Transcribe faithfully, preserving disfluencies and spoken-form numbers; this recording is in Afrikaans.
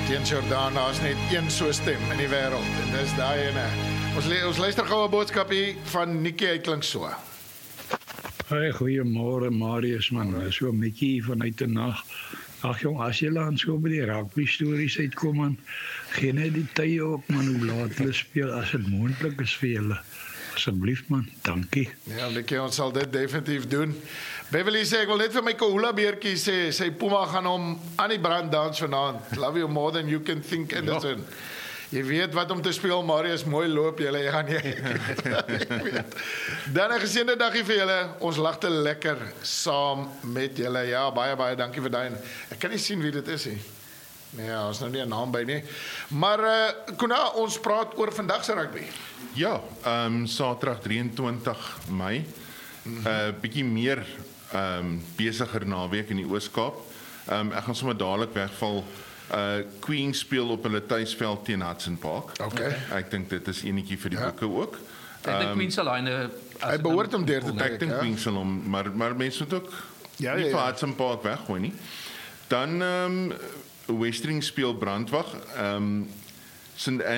teen Jordan, daar's net een so stem in die wêreld en dis daai ene. Ons ons luister gou 'n boodskap hier van Nikkie, hy klink so. Hey, goeiemôre Marius man, so 'n bietjie vanuit die nag. Ag jong, as jy dan so by die rugby stories uitkom man, gee net die tye op man, hoe laat hulle speel as dit moontlik is vir julle. Asseblief man, dankie. Ja, Nikkie, ons sal dit definitief doen. Beverly sê, ek wil net vir my Kahula beertjie sê, sy Puma gaan hom aan die brand dans vanaand. Love you more than you can think, Anderson. Ja. Jy weet wat om te speel, Marius, mooi loop julle, jy gaan nie. Dan 'n geseënde dagie vir julle. Ons lag te lekker saam met julle. Ja, baie baie dankie vir daai. Ek kan nie sien wie dit is nie. Nee, ons nou nie 'n naam by nie. Maar uh, Kuna, ons praat oor vandag se rugby. Ja, ehm um, Saterdag drieëntwintig Mei. 'n mm -hmm. uh, bietjie meer ehm um, besigger naweek in die Oos-Kaap. Ehm um, ek gaan sommer dadelik wegval. Uh Queen speel op hulle tuisveld teen Hudson Park. Okay. Ek dink dit is enetjie vir die ja. boeke ook. Ek dink Queen sal hyne hy behoort om deur te trek. Ek dink ja. Queen sal hom, maar maar mense moet ook ja, nie ja, vir ja. Hudson Park weggooi nie. Dan ehm um, Westering speel Brandwag. Ehm um, Saint